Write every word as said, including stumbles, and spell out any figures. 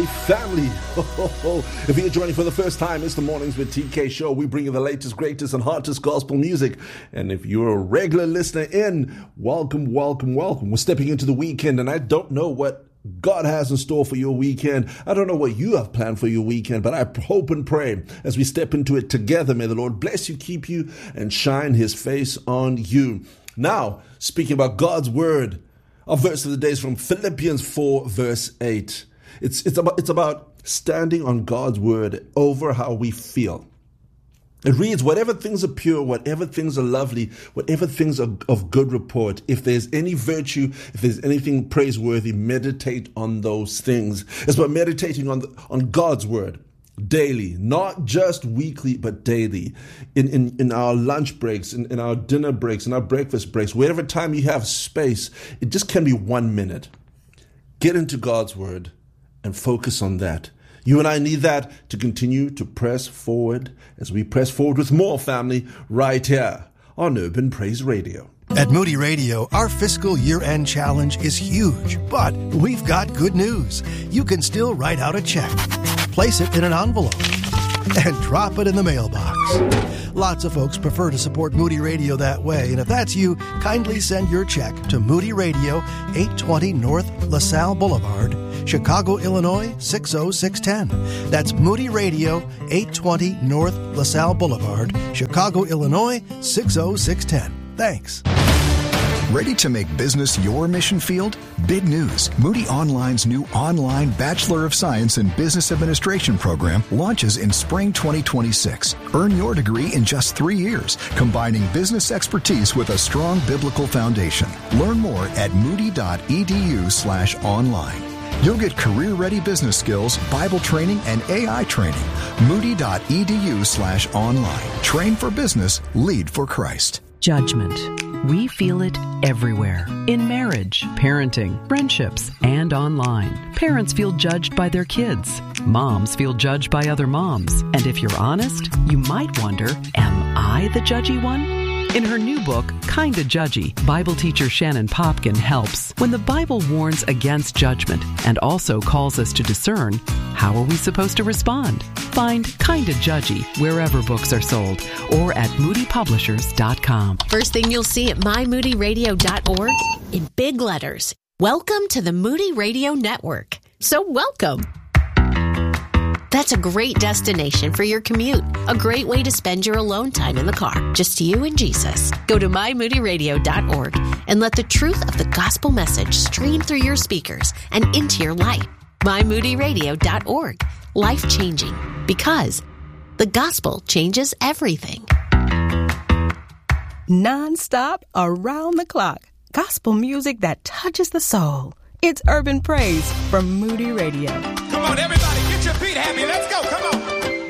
Family, if you're joining for the first time, it's the Mornings with T K show. We bring you the latest, greatest, and hottest gospel music. And if you're a regular listener in, welcome, welcome, welcome. We're stepping into the weekend, and I don't know what God has in store for your weekend. I don't know what you have planned for your weekend, but I hope and pray as we step into it together, may the Lord bless you, keep you, and shine his face on you. Now, speaking about God's word, our verse of the day is from Philippians four, verse eight. It's it's about it's about standing on God's word over how we feel. It reads, whatever things are pure, whatever things are lovely, whatever things are of good report, if there's any virtue, if there's anything praiseworthy, meditate on those things. It's about meditating on the, on God's word daily, not just weekly, but daily. In in, in our lunch breaks, in, in our dinner breaks, in our breakfast breaks, whatever time you have space, it just can be one minute. Get into God's word and focus on that. You and I need that to continue to press forward as we press forward with more, family, right here on Urban Praise Radio. At Moody Radio, our fiscal year-end challenge is huge, but we've got good news. You can still write out a check, place it in an envelope, and drop it in the mailbox. Lots of folks prefer to support Moody Radio that way, and if that's you, kindly send your check to Moody Radio, eight twenty North LaSalle Boulevard, Chicago, Illinois, six oh six one oh. That's Moody Radio, eight twenty North LaSalle Boulevard, Chicago, Illinois, six oh six one oh. Thanks. Ready to make business your mission field? Big news. Moody Online's new online Bachelor of Science in Business Administration program launches in spring twenty twenty-six. Earn your degree in just three years, combining business expertise with a strong biblical foundation. Learn more at moody.edu slash online. You'll get career-ready business skills, Bible training, and A I training. Moody.edu slash online. Train for business, lead for Christ. Judgment. We feel it everywhere. In marriage, parenting, friendships, and online. Parents feel judged by their kids. Moms feel judged by other moms. And if you're honest, you might wonder, am I the judgy one? In her new book, Kinda Judgy, Bible teacher Shannon Popkin helps. When the Bible warns against judgment and also calls us to discern, how are we supposed to respond? Find Kinda Judgy wherever books are sold or at moody publishers dot com. First thing you'll see at my moody radio dot org in big letters. Welcome to the Moody Radio Network. So welcome. That's a great destination for your commute. A great way to spend your alone time in the car. Just you and Jesus. Go to my moody radio dot org and let the truth of the gospel message stream through your speakers and into your life. my moody radio dot org. Life-changing. Because the gospel changes everything. Non-stop, around the clock. Gospel music that touches the soul. It's Urban Praise from Moody Radio. Come on, everybody, get your feet happy. Let's go. Come on.